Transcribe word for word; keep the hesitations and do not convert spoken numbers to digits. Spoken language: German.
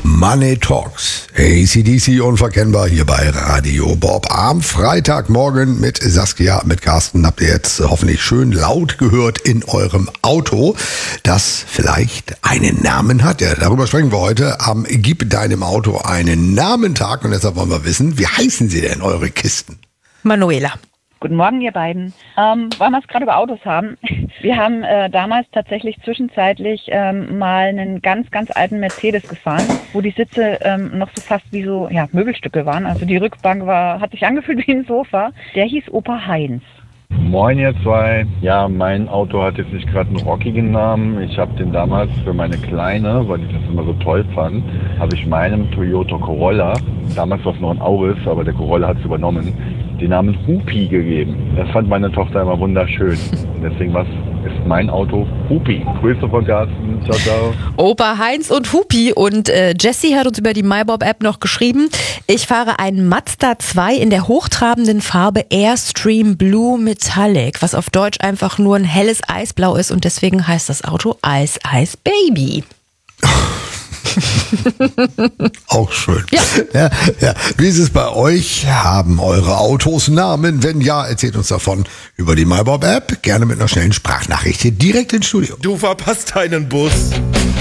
Money Talks, A C D C unverkennbar hier bei Radio Bob. Am Freitagmorgen mit Saskia, mit Carsten habt ihr jetzt hoffentlich schön laut gehört in eurem Auto, das vielleicht einen Namen hat. Ja, darüber sprechen wir heute am Gib deinem Auto einen Namentag und deshalb wollen wir wissen, wie heißen sie denn, eure Kisten? Manuela. Guten Morgen, ihr beiden. Ähm, weil wir es gerade über Autos haben. Wir haben äh, damals tatsächlich zwischenzeitlich ähm, mal einen ganz, ganz alten Mercedes gefahren, wo die Sitze ähm, noch so fast wie so ja, Möbelstücke waren. Also die Rückbank war, hat sich angefühlt wie ein Sofa. Der hieß Opa Heinz. Moin ihr zwei. Ja, mein Auto hat jetzt nicht gerade einen rockigen Namen. Ich habe den damals für meine Kleine, weil ich das immer so toll fand, habe ich meinem Toyota Corolla, damals war es noch ein Auris, aber der Corolla hat es übernommen, den Namen Hupi gegeben. Das fand meine Tochter immer wunderschön. Und deswegen was ist mein Auto Hupi. Grüße von Carsten. Ciao, ciao. Opa Heinz und Hupi. Und äh, Jessie hat uns über die MyBob-App noch geschrieben, ich fahre einen Mazda zwei in der hochtrabenden Farbe Airstream Blue Metallic, was auf Deutsch einfach nur ein helles Eisblau ist und deswegen heißt das Auto Ice Ice Baby. Auch schön. Ja. Ja, ja. Wie ist es bei euch? Haben eure Autos Namen? Wenn ja, erzählt uns davon über die MyBob-App. Gerne mit einer schnellen Sprachnachricht hier direkt ins Studio. Du verpasst deinen Bus.